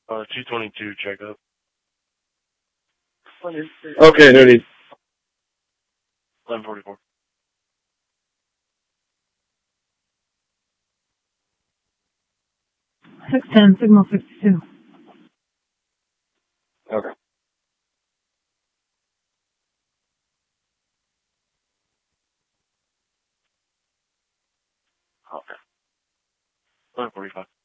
222 checkup. Okay, no need. 1144. Signal 52. Okay. Okay. 1145.